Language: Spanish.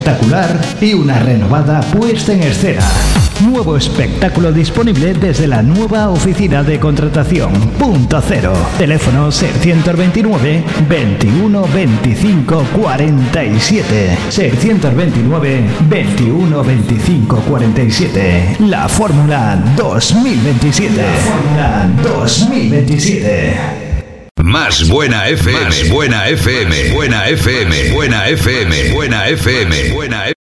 espectacular y una renovada puesta en escena. Nuevo espectáculo disponible desde la nueva oficina de contratación Punto Cero. Teléfono 629 21 25 47. 629 21 25 47. La Fórmula 2027. La Fórmula 2027. Más buena FM, más buena FM, buena FM, buena FM, buena FM, buena FM.